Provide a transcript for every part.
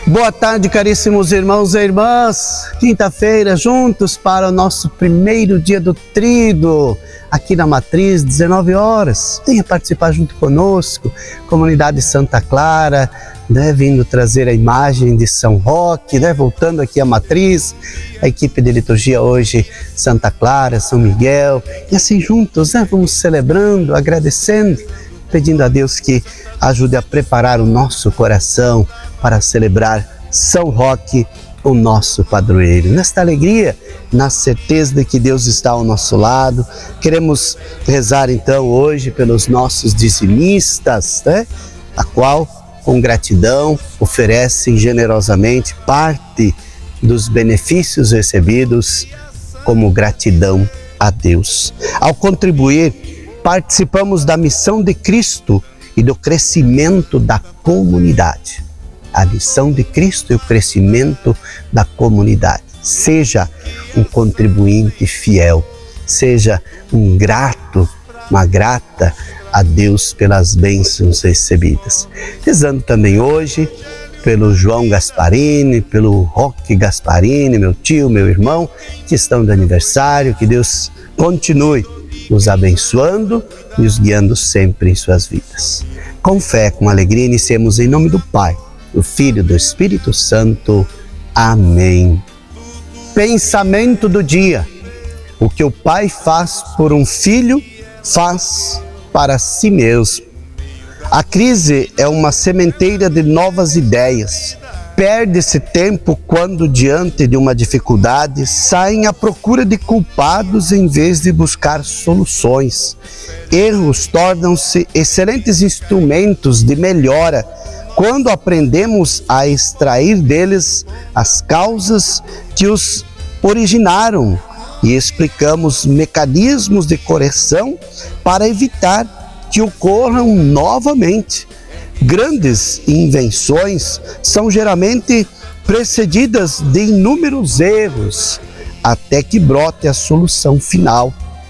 Boa tarde, caríssimos irmãos e irmãs. Quinta-feira, juntos para o nosso primeiro dia do Tríduo, aqui na Matriz, 19 horas. Venha participar junto conosco, Comunidade Santa Clara, vindo trazer a imagem de São Roque, voltando aqui à Matriz, a equipe de liturgia hoje, Santa Clara, São Miguel, e assim juntos, vamos celebrando, agradecendo, pedindo a Deus que ajude a preparar o nosso coração para celebrar São Roque, o nosso padroeiro. Nesta alegria, na certeza de que Deus está ao nosso lado, queremos rezar então hoje pelos nossos dizimistas, a qual, com gratidão, oferecem generosamente parte dos benefícios recebidos como gratidão a Deus. Ao contribuir, participamos da missão de Cristo e do crescimento da comunidade. A missão de Cristo e o crescimento da comunidade. Seja um contribuinte fiel, seja um grato, uma grata a Deus pelas bênçãos recebidas. Rezando também hoje pelo João Gasparini, pelo Roque Gasparini, meu tio, meu irmão, que estão de aniversário, que Deus continue nos abençoando e os guiando sempre em suas vidas. Com fé, com alegria, iniciemos em nome do Pai, do Filho e do Espírito Santo. Amém. Pensamento do dia. O que o pai faz por um filho, faz para si mesmo. A crise é uma sementeira de novas ideias. Perde-se tempo quando, diante de uma dificuldade, saem à procura de culpados em vez de buscar soluções. Erros tornam-se excelentes instrumentos de melhora quando aprendemos a extrair deles as causas que os originaram e explicamos mecanismos de correção para evitar que ocorram novamente. Grandes invenções são geralmente precedidas de inúmeros erros, até que brote a solução final.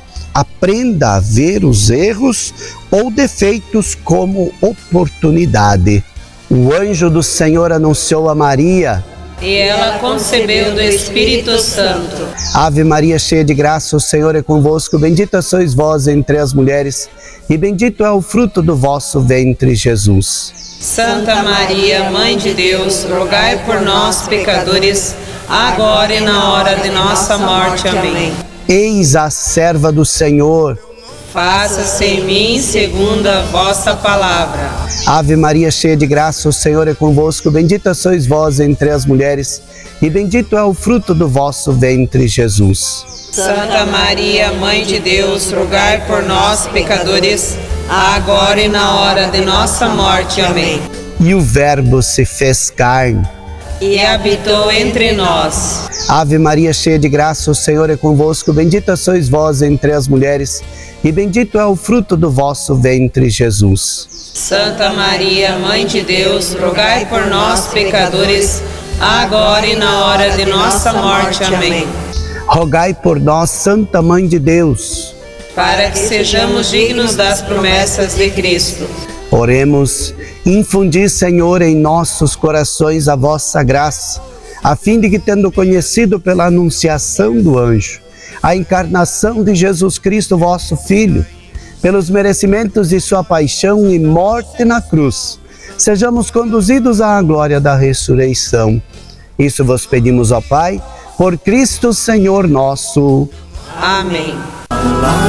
Aprenda a ver os erros ou defeitos como oportunidade. O anjo do Senhor anunciou a Maria, e ela concebeu do Espírito Santo. Ave Maria, cheia de graça, o Senhor é convosco. Bendita sois vós entre as mulheres, e bendito é o fruto do vosso ventre, Jesus. Santa Maria, Mãe de Deus, rogai por nós, pecadores, agora e na hora de nossa morte. Amém. Eis a serva do Senhor. Faça-se em mim segundo a vossa palavra. Ave Maria, cheia de graça, o Senhor é convosco. Bendita sois vós entre as mulheres, e bendito é o fruto do vosso ventre, Jesus. Santa Maria, Mãe de Deus, rogai por nós, pecadores, agora e na hora de nossa morte. Amém. E o Verbo se fez carne e habitou entre nós. Ave Maria, cheia de graça, o Senhor é convosco. Bendita sois vós entre as mulheres, e bendito é o fruto do vosso ventre, Jesus. Santa Maria, Mãe de Deus, rogai por nós, pecadores, agora e na hora de nossa morte. Amém. Rogai por nós, Santa Mãe de Deus, para que sejamos dignos das promessas de Cristo. Oremos. Infundi, Senhor, em nossos corações a vossa graça, a fim de que, tendo conhecido pela anunciação do anjo a encarnação de Jesus Cristo, vosso Filho, pelos merecimentos de sua paixão e morte na cruz, sejamos conduzidos à glória da ressurreição. Isso vos pedimos, ó Pai, por Cristo Senhor nosso. Amém.